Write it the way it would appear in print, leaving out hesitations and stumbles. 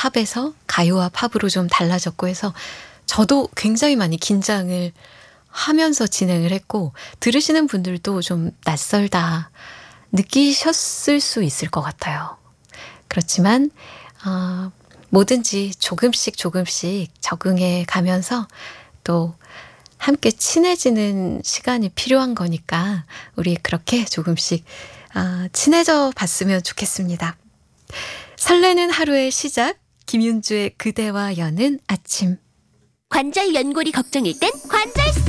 팝에서 가요와 팝으로 좀 달라졌고 해서 저도 굉장히 많이 긴장을 하면서 진행을 했고 들으시는 분들도 좀 낯설다 느끼셨을 수 있을 것 같아요. 그렇지만 뭐든지 조금씩 조금씩 적응해 가면서 또 함께 친해지는 시간이 필요한 거니까 우리 그렇게 조금씩 친해져 봤으면 좋겠습니다. 설레는 하루의 시작, 김윤주의 그대와 여는 아침. 관절 연골이 걱정일 땐 관절